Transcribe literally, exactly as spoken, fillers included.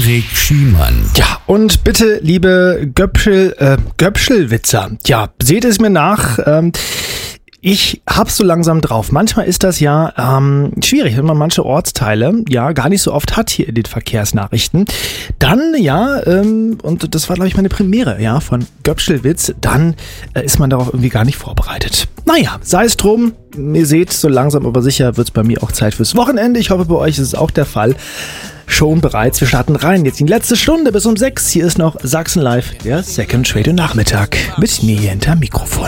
Erik Schiemann. Ja, und bitte, liebe Göpschel, äh, Göpschelwitzer, ja, seht es mir nach, ähm, ich hab's so langsam drauf. Manchmal ist das ja ähm, schwierig, wenn man manche Ortsteile ja gar nicht so oft hat hier in den Verkehrsnachrichten. Dann, ja, ähm, und das war, glaube ich, meine Premiere, ja, von Göpschelwitz, dann äh, ist man darauf irgendwie gar nicht vorbereitet. Naja, sei es drum, ihr seht, so langsam aber sicher wird's bei mir auch Zeit fürs Wochenende. Ich hoffe, bei euch ist es auch der Fall. Schon bereits, wir starten rein. Jetzt die letzte Stunde bis um sechs. Hier ist noch Sachsen Live, der Second Radio Nachmittag mit mir hier hinter Mikrofon.